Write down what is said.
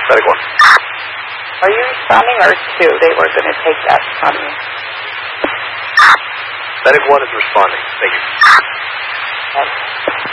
Medic 1. Are you responding or 2? They were going to take that from you. Medic 1 is responding. Thank you. Okay.